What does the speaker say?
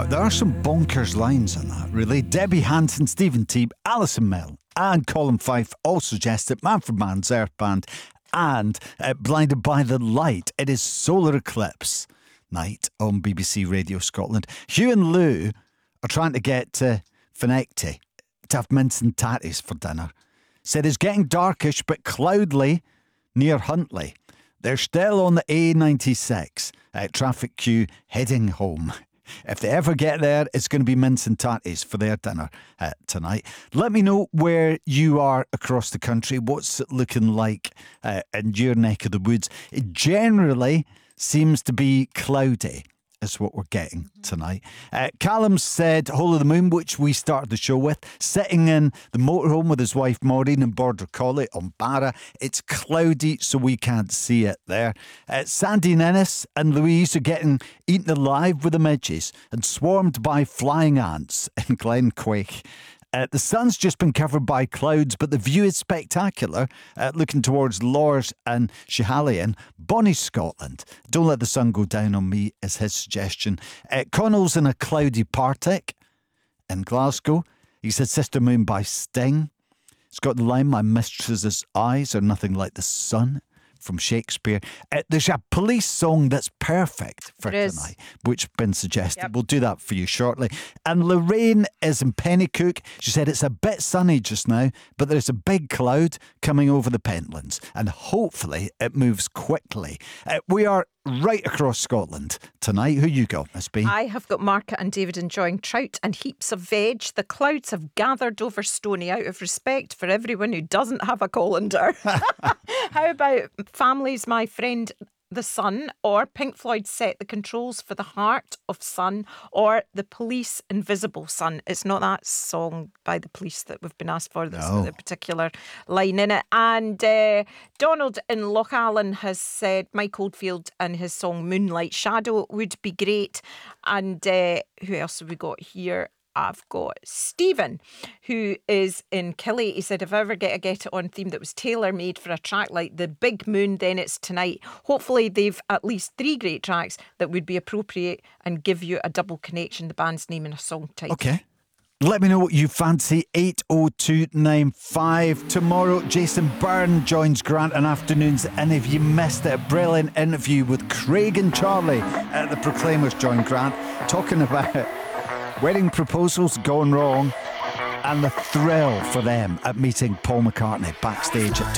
There are some bonkers lines on that, really. Debbie Hansen, Stephen Teague, Alison Mill and Colin Fife all suggested Manfred Mann's Earth Band and Blinded by the Light. It is solar eclipse night on BBC Radio Scotland. Hugh and Lou are trying to get to Finecty to have mince and tatties for dinner. Said it's getting darkish but cloudy near Huntly. They're still on the A96 traffic queue heading home. If they ever get there, it's going to be mince and tatties for their dinner tonight. Let me know where you are across the country. What's it looking like in your neck of the woods? It generally seems to be cloudy, is what we're getting tonight. Callum said Hole of the Moon, which we started the show with, sitting in the motorhome with his wife Maureen and Border Collie on Barra. It's cloudy, so we can't see it there. Sandy Nennis and Louise are getting eaten alive with the midges and swarmed by flying ants in Glenquake. The sun's just been covered by clouds, but the view is spectacular, looking towards Lors and Schiehallion. Bonnie, Scotland. Don't let the sun go down on me, is his suggestion. Connell's in a cloudy Partick in Glasgow. He said Sister Moon by Sting. It's got the line, my mistress's eyes are nothing like the sun, from Shakespeare. There's a Police song that's perfect for tonight, which has been suggested. Yep. We'll do that for you shortly. And Lorraine is in Pennycook. She said it's a bit sunny just now, but there's a big cloud coming over the Pentlands, and hopefully it moves quickly. We are right across Scotland tonight. Who you got, Miss B? I have got Margaret and David enjoying trout and heaps of veg. The clouds have gathered over Stoney out of respect for everyone who doesn't have a colander. How about Families, My Friend the Sun, or Pink Floyd Set the Controls for the Heart of Sun, or The Police Invisible Sun? It's not that song by the Police that we've been asked for. That's the particular line in it. And Donald in Lochhallen has said Mike Oldfield and his song Moonlight Shadow would be great. And who else have we got here? I've got Stephen, who is in Killy. He said, if I ever get a Get It On theme that was tailor-made for a track like The Big Moon, then it's tonight. Hopefully they've at least 3 great tracks that would be appropriate and give you a double connection, the band's name and a song title. Okay. Let me know what you fancy. 80295. Tomorrow, Jason Byrne joins Grant and Afternoons. And if you missed it, a brilliant interview with Craig and Charlie at the Proclaimers join Grant, talking about wedding proposals gone wrong and the thrill for them at meeting Paul McCartney backstage at